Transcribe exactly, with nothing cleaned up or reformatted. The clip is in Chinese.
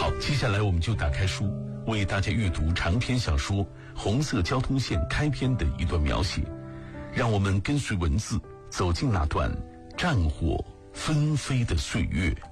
好，接下来我们就打开书，为大家阅读长篇小说《红色交通线》开篇的一段描写，让我们跟随文字走进那段战火纷飞的岁月。